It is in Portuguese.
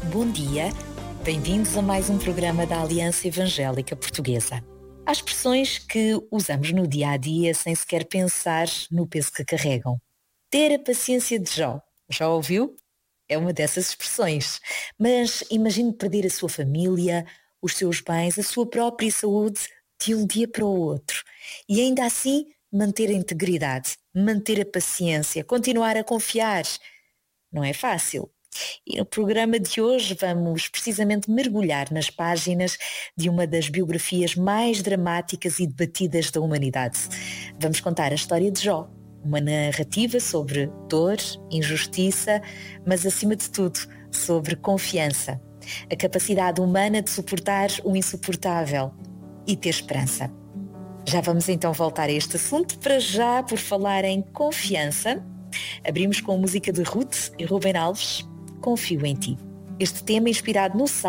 bom dia. Bem-vindos a mais um programa da Aliança Evangélica Portuguesa. Há expressões que usamos no dia-a-dia sem sequer pensar no peso que carregam. Ter a paciência de Jó. Já ouviu? É uma dessas expressões. Mas imagine perder a sua família, os seus bens, a sua própria saúde de um dia para o outro. E ainda assim manter a integridade, manter a paciência, continuar a confiar. Não é fácil. E no programa de hoje vamos precisamente mergulhar nas páginas de uma das biografias mais dramáticas e debatidas da humanidade. Vamos contar a história de Jó, uma narrativa sobre dor, injustiça, mas acima de tudo, sobre confiança, a capacidade humana de suportar o insuportável e ter esperança. Já vamos então voltar a este assunto, para já por falar em confiança. Abrimos com a música de Ruth e Rubem Alves, Confio em Ti. Este tema inspirado no